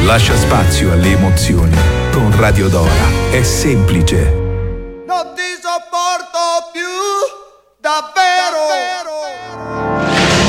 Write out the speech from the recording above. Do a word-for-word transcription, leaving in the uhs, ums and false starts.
Lascia spazio alle emozioni. Con Radio Dora è semplice. Non ti sopporto più.